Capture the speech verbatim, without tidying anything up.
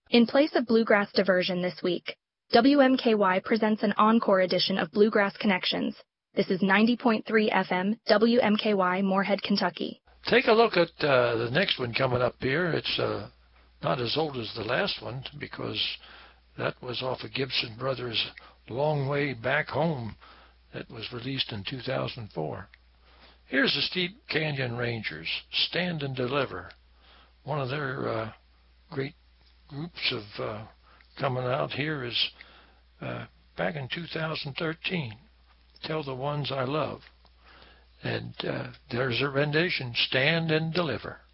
In place of Bluegrass Diversion this week, W M K Y presents an encore edition of Bluegrass Connections. This is ninety point three F M, W M K Y, Moorhead, Kentucky. Take a look at uh, the next one coming up here. It's uh, not as old as the last one because that was off of Gibson Brothers' Long Way Back Home that was released in two thousand four. Here's the Steep Canyon Rangers, Stand and Deliver, one of their uh, great groups of uh, coming out here is uh, back in two thousand thirteen, Tell the Ones I Love. And uh, there's a rendition, Stand and Deliver.